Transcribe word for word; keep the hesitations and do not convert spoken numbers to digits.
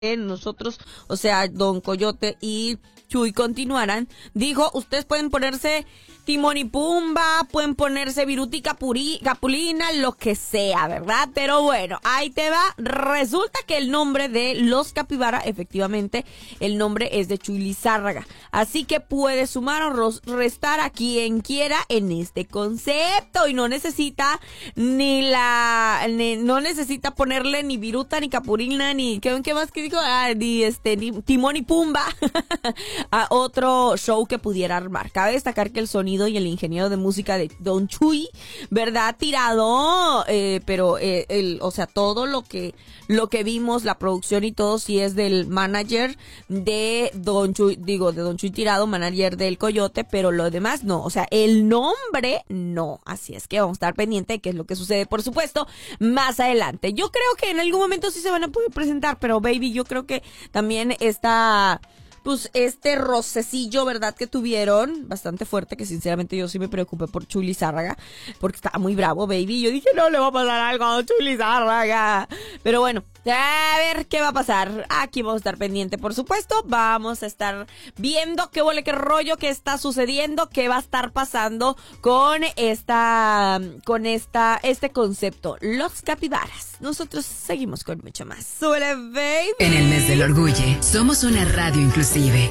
nosotros, o sea, Don Coyote y Chuy continuaran, dijo, ustedes pueden ponerse Timón y Pumba, pueden ponerse Viruta y Capuri, Capulina, lo que sea, ¿verdad? Pero bueno, ahí te va. Resulta que el nombre de los Capibara, efectivamente, el nombre es de Chuy Lizárraga. Así que puede sumar o restar a quien quiera en este concepto. Y no necesita ni la, ni, no necesita ponerle ni Viruta, ni Capulina, ni, ¿qué, qué más que dijo? Ah, ni este, ni Timón y Pumba a otro show que pudiera armar. Cabe destacar que el sonido y el ingeniero de música de Don Chuy, ¿verdad? Tirado, eh, pero eh, el, o sea, todo lo que lo que vimos, la producción y todo, sí es del manager de Don Chuy, digo, de Don Chuy Tirado, manager del Coyote, pero lo demás no, o sea, el nombre no, así es que vamos a estar pendiente de qué es lo que sucede, por supuesto, más adelante. Yo creo que en algún momento sí se van a poder presentar, pero baby, yo creo que también está... pues este rocecillo, ¿verdad? Que tuvieron, bastante fuerte, que sinceramente yo sí me preocupé por Chuy Lizárraga, porque estaba muy bravo, baby. Yo dije, no le va a pasar algo a Chuy Lizárraga. Pero bueno, a ver qué va a pasar. Aquí vamos a estar pendiente, por supuesto. Vamos a estar viendo qué huele, qué rollo, qué está sucediendo, qué va a estar pasando con esta, con esta, este concepto. Los Capibaras. Nosotros seguimos con mucho más. ¡Súbele, baby! En el mes del orgullo, somos una radio inclusiva.